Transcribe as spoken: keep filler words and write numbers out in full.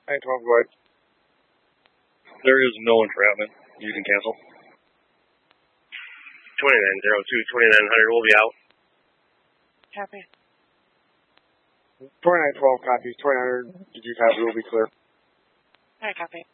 nine twelve, go ahead. There is no entrapment. You can cancel. twenty-nine oh two, twenty-nine hundred will be out. Copy. twenty-nine twelve copies. twenty-nine hundred, did you copy? Will be clear. I copy.